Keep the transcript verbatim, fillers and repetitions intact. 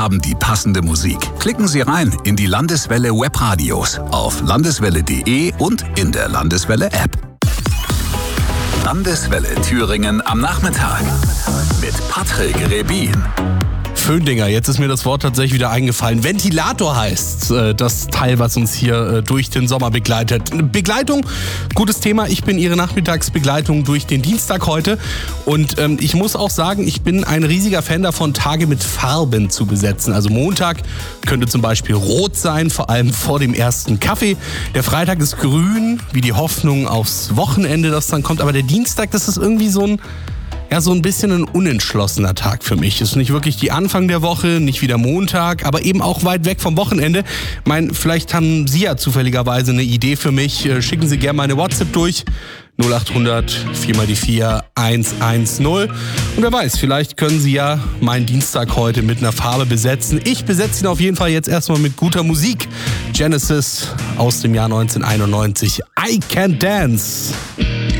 haben die passende Musik. Klicken Sie rein in die Landeswelle Webradios auf landeswelle punkt de und in der Landeswelle App. Landeswelle Thüringen am Nachmittag mit Patrick Rebin. Föhndinger, jetzt ist mir das Wort tatsächlich wieder eingefallen. Ventilator heißt äh, das Teil, was uns hier äh, durch den Sommer begleitet. Begleitung, gutes Thema. Ich bin Ihre Nachmittagsbegleitung durch den Dienstag heute. Und ähm, ich muss auch sagen, ich bin ein riesiger Fan davon, Tage mit Farben zu besetzen. Also Montag könnte zum Beispiel rot sein, vor allem vor dem ersten Kaffee. Der Freitag ist grün, wie die Hoffnung aufs Wochenende, das dann kommt. Aber der Dienstag, das ist irgendwie so ein... Ja, so ein bisschen ein unentschlossener Tag für mich. Ist nicht wirklich die Anfang der Woche, nicht wie der Montag, aber eben auch weit weg vom Wochenende. Ich meine, vielleicht haben Sie ja zufälligerweise eine Idee für mich. Schicken Sie gerne meine WhatsApp durch. null acht hundert vier mal die vier eins eins null. Und wer weiß, vielleicht können Sie ja meinen Dienstag heute mit einer Farbe besetzen. Ich besetze ihn auf jeden Fall jetzt erstmal mit guter Musik. Genesis aus dem Jahr neunzehnhunderteinundneunzig. I Can Dance.